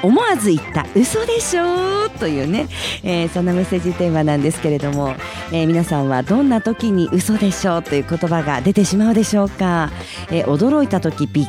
思わず言った嘘でしょというね、そんなメッセージテーマなんですけれども、皆さんはどんな時に嘘でしょという言葉が出てしまうでしょうか。驚いた時、びっ